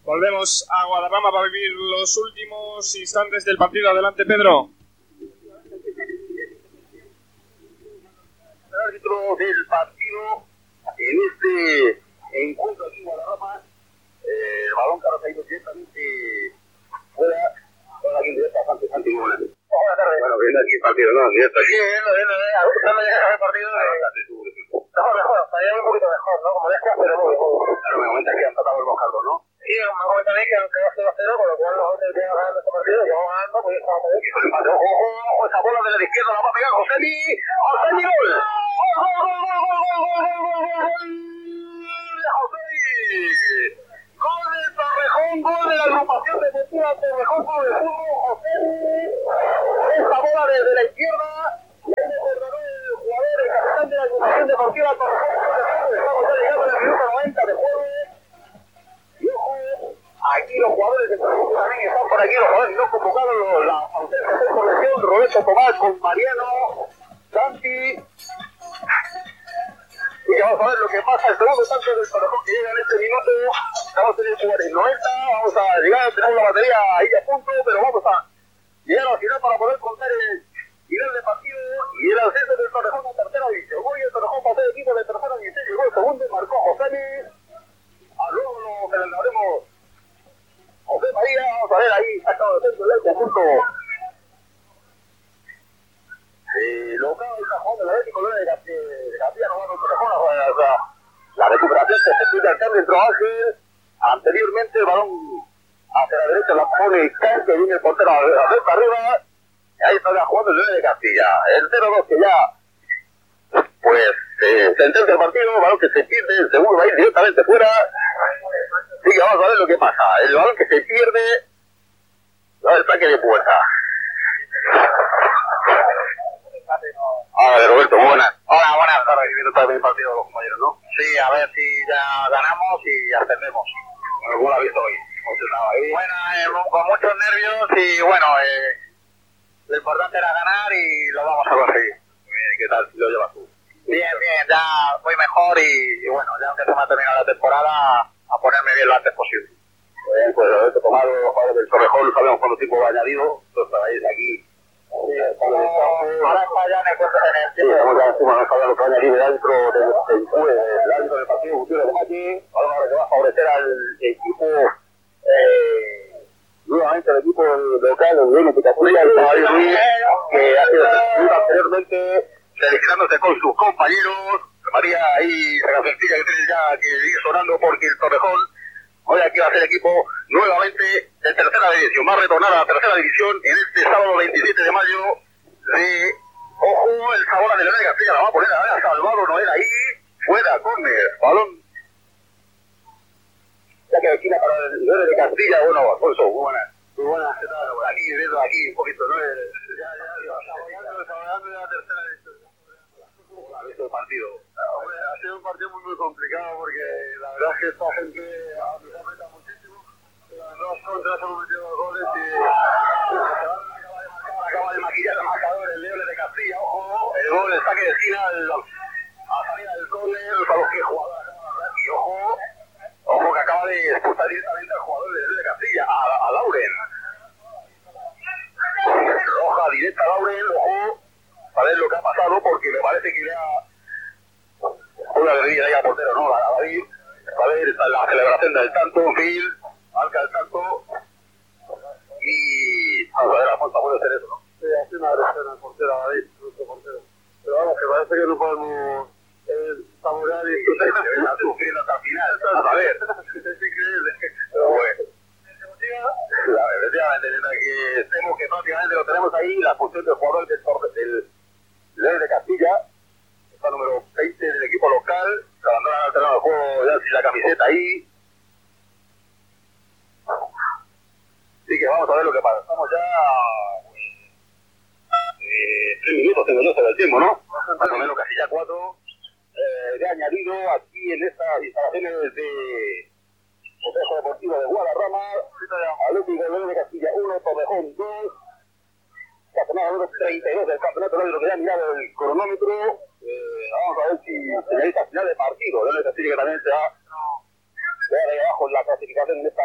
Volvemos a Guadarrama para vivir los últimos instantes del partido. Adelante, Pedro. El árbitro del partido en este encuentro aquí en Guadarrama, el balón que ha caído directamente fuera, con alguien directa bastante buena. Buenas tardes. Bueno, viendo aquí el partido, ¿no? Directo aquí. Viendo, ajustando ya el partido. Mejor, estaría un poquito mejor, ¿no? Como decías, pero muy bien. Claro, me comentas que han tratado el Bojardo, ¿no? Sí, me comentan ahí que aunque va 0-0, con lo cual los otros que van ganando este partido, que vamos ganando, pues estamos bien. Ojo, esa bola desde la izquierda la va a pegar Josemi. ¡Josemi, gol! ¡Gol de Torrejón! ¡Gol de la agrupación deportiva Torrejón Club de Fútbol! Josemi, esa bola desde la izquierda. El jugador, el capitán de la agrupación deportiva Torrejón Club de Fútbol. Estamos ya llegando al minuto 90 de juego. Y ojo, aquí los jugadores de Torrejón también están por aquí, los jugadores no convocados, la ausencia de corrección, Roberto Tomás con Mariano, Santi. Y vamos a ver lo que pasa, el segundo tanto del Torrejón que llega en este minuto. Vamos a tener jugar en 90, vamos a llegar, tenemos la batería ahí a punto, pero vamos a llegar al final para poder contar el final del partido y el ascenso del Torrejón a tercera división. Hoy el Torrejón pasó de equipo de tercera división, llegó el segundo, marcó José Luis. Luego lo celebraremos José María, vamos a ver ahí, sacado de centro del conjunto. Local está jugando el Atlético de Castilla, no va con Torrejón, la recuperación que se pide al cambio entró Ángel, anteriormente el balón hacia la derecha la pone Can, que viene el portero a ver para arriba, y ahí está ya jugando el 9 de Castilla, el 0-2 que ya pues sentencia el partido, balón que se pierde, el segundo va a ir directamente fuera. Sí, que vamos a ver lo que pasa, el balón que se pierde, el saque de puerta. Hola, Roberto, muy buenas. Hola, buenas tardes, viendo también el partido de los compañeros, ¿no? Sí, a ver si ya ganamos y ascendemos. Bueno, ¿cómo lo has visto hoy? Bueno, con muchos nervios y bueno, lo importante era ganar y lo vamos a conseguir. Bien, ¿y qué tal si lo llevas tú? Bien, ya voy mejor y bueno, ya aunque se me ha terminado la temporada, a ponerme bien lo antes posible. Bien, pues Roberto Tomás, los jugadores del Torrejón, sabemos cuánto tiempo va añadido, entonces estáis aquí. Ahora está ya en el tiempo. Estamos ya encima, no sabía lo que va a añadir el árbitro del árbitro del partido Gutiérrez de Machi, ahora que va a favorecer al equipo, nuevamente el equipo local, el Bien Epitacuria, el Caballo Ruiz, que ha sido anteriormente felicitándose con sus compañeros. María ahí la sencilla que tiene ya que ir sonando porque el Torrejón hoy aquí va a ser equipo nuevamente de tercera división, va a retornar a la tercera división en este sábado 27 de mayo de, ojo, el Sabora de León de Castilla, la va a poner a Salvador Noel ahí, fuera, córner, balón, ya que esquina para el León de Castilla. Bueno, Alfonso, muy buenas, ¿qué tal? Aquí, viendo aquí un poquito, ¿no? Saboreando la tercera división. ¿Cómo ha visto el partido? Ha sido un partido muy complicado porque la verdad es que esta gente nos aprieta muchísimo. Las dos contras hemos metido dos goles y acaba de maquillar el marcador el León de Castilla. Ojo, el gol, el saque de esquina a salida del córner, a los que jugador y ojo que acaba de expulsar directamente al jugador del León de Castilla, a Lauren. Roja directa a Lauren, ojo, a ver lo que ha pasado porque me parece que le ha una guerrilla ahí al portero, ¿no? A David, a ver la celebración del tanto, Phil, marca el tanto y vamos a ver, Alfonso puede hacer eso, ¿no? Sí, hace una agresión al portero, a David, nuestro portero. Pero vamos, que parece que no podemos saborear y está sufriendo hasta el final. A ver, es increíble. Pero bueno. Efectivamente, que estemos que prácticamente lo tenemos ahí, la función del jugador del León de Castilla, está número 20 del equipo local, se abandona al terreno de juego ya sin la camiseta ahí. Así que vamos a ver lo que pasa. Estamos ya 3 minutos, tengo yo sobre el tiempo, ¿no? Más o menos casi ya 4. De añadido aquí en estas instalaciones de Complejo Deportivo de Guadarrama, Atlético León de Castilla 1, Torrejón 2, campeonato número 32 del campeonato, lo que ya ha mirado el cronómetro. Vamos a ver si señaliza final de partido. León de Castilla que también se va ahí abajo en la clasificación. participación en esta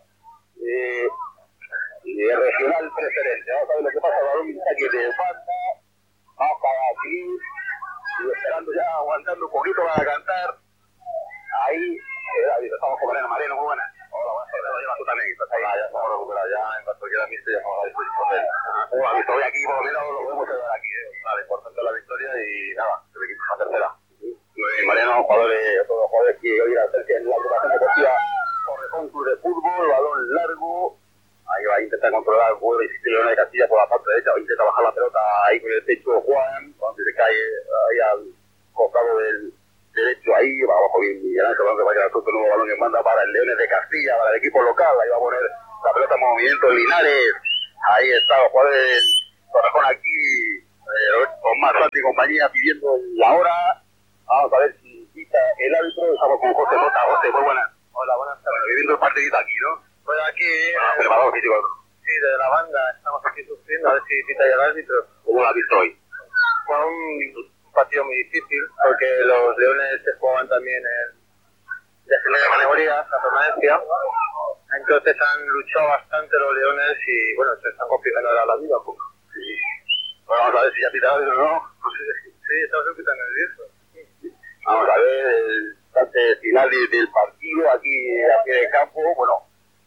regional preferente. Vamos a ver lo que pasa, el balón está aquí de banda, vamos para aquí, y esperando ya, aguantando un poquito para cantar. Ahí, estamos con Mariano, muy buena. Hola, buenas tardes, lo llevas tú también. Ya estamos recuperados, ya en cuanto quiera mister, ya estamos a disposición de él. La victoria aquí, por lo menos lo podemos llevar aquí, Vale, importante la victoria y nada, el equipo es la tercera. Mariano, jugadores, todos los jugadores que hoy la tercia en la agrupación deportiva Torrejón Club de Fútbol, balón largo. Ahí va a intentar controlar el juego y Leona de Castilla por la parte derecha, va a intentar bajar la pelota ahí con el pecho Juan, cuando se cae ahí al costado del derecho ahí, va abajo bien Miguel Ángel, que va a quedar otro nuevo balón que manda para el Leones de Castilla, para el equipo local, ahí va a poner la pelota en movimiento Linares, ahí está los jugadores del Torrejón aquí, con más Santi y compañía pidiendo la hora, vamos a ver si quita el árbitro, estamos con José Mota. José, muy buenas. Hola, buenas tardes. Bueno, viviendo el partidito aquí, ¿no? Pues aquí, preparador físico. Sí, de la banda, estamos aquí sufriendo, a ver si quita ya el árbitro. ¿Cómo lo has visto hoy? Fue un partido muy difícil, porque los Leones se jugaban también en descendencia de categoría, la permanencia. Entonces han luchado bastante los Leones y, bueno, se están complicando ahora la vida un poco. Sí. Bueno, vamos a ver si ya pita el árbitro, ¿no? Sí, estamos un poquito nerviosos. Vamos a ver el instante final del partido aquí de campo. Bueno,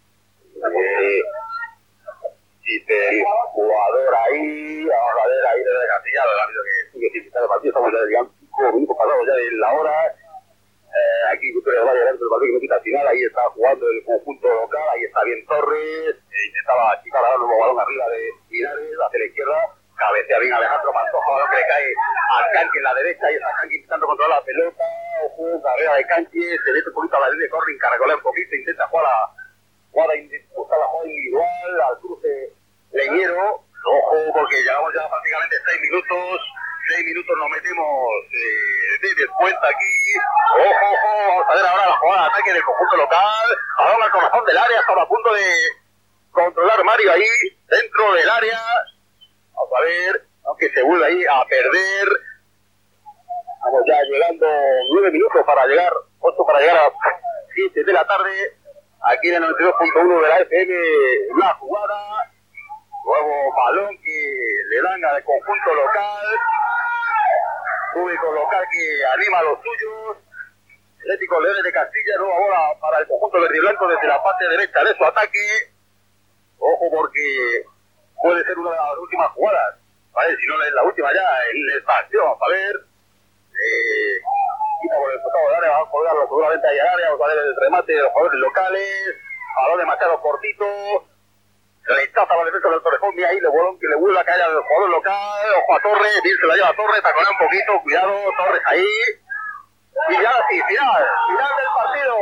dice el jugador ahí, vamos a ver ahí desde Castilla, el árbitro que sigue sin quitar el partido, estamos ya llegando 5 minutos pasados ya de la hora. Aquí Victoria de Valle dentro del partido que no quita al final, ahí está jugando el conjunto local, ahí está bien Torres, intentaba achicar a dar un balón arriba de Linares, hacia la izquierda. Cabecea bien Alejandro Pantoja, balón que le cae a Canqui en la derecha, y está Canqui intentando controlar la pelota, ojo, carrera de Canqui, se mete un poquito a la línea de corre, caracolea un poquito, intenta jugar buscar la jugada individual, al cruce Leñero, ojo, porque llevamos ya prácticamente 6 minutos nos metemos de descuenta aquí, ojo, vamos a ver ahora la jugada de ataque del conjunto local, balón al corazón del área, estaba a punto de controlar Mario ahí, dentro del área. Vamos a ver, aunque se vuelve ahí a perder. Estamos ya llegando 9 minutos para llegar, 8 para llegar a 7 de la tarde. Aquí en el 92.1 de la FM, la jugada. Nuevo balón que le dan al conjunto local. Público local que anima a los suyos. Atlético Leones de Castilla, nueva bola para el conjunto verde y blanco desde la parte derecha de su ataque. Ojo porque puede ser una de las últimas jugadas, ¿vale? Si no es la última ya en esta acción, vamos a ver. Quita por el costado del área, vamos a colgarlo seguramente ahí al área, vamos a ver el remate de los jugadores locales, balón demasiado cortito, rechaza la defensa del Torrejón, y ahí le vuelve a caer al jugador local, ojo a Torres, bien se la lleva a Torres, taconea un poquito, cuidado, Torres ahí. Y ya sí, final del partido,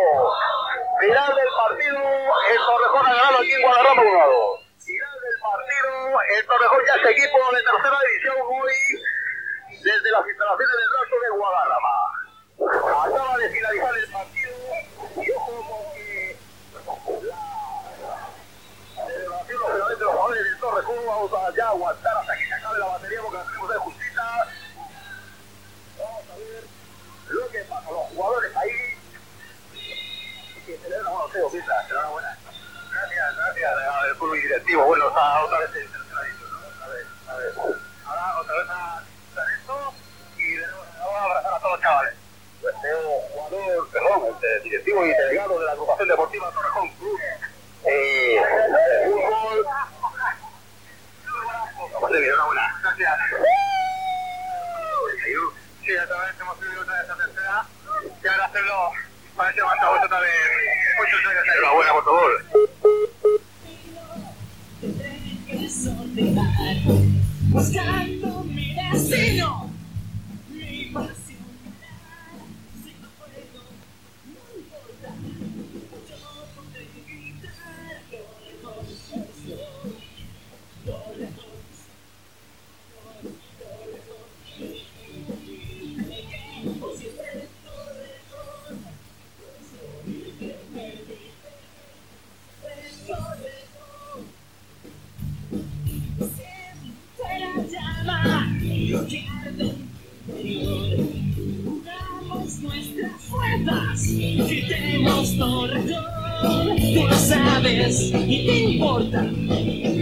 el Torrejón ha ganado aquí en Guadarrama 1-2. Final del partido, el Torrejón ya es equipo de tercera división hoy desde las instalaciones del Raso de Guadarrama. Acaba de finalizar el partido y ojo porque la celebración lógicamente de los jugadores del Torrejón, vamos a ya aguantar hasta que se acabe la batería porque la tenemos de justicia. Vamos a ver lo que pasa, los jugadores ahí que celebran, bueno, Teo, Pita, enhorabuena. Gracias al club directivo. Bueno, está otra vez en tercera división, ¿no? A ver. Ahora otra vez a esto y vamos a abrazar a todos los chavales. Pues jugador, directivo y delegado de la agrupación deportiva Torrejón Club de fútbol. Vamos a ver, enhorabuena. Gracias. Sí, otra vez hemos subido otra vez a tercera. Y ahora hacerlo para ese levantado otra vez. Muchos años. Enhorabuena, por favor. Buscando mi destino, mi pasión, si no puedo, no importa, yo podré gritar, unamos nuestras fuerzas, quitemos Torrejón. tú lo sabes y te importa.